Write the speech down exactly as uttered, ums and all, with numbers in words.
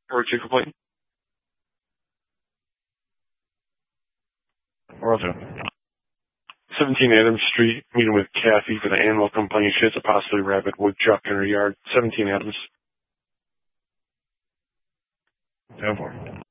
Or two complaint. Or two. seventeen Adams Street, meeting with Kathy for the animal complaint. She has a possibly rabid woodchuck in her yard. seventeen Adams. ten four.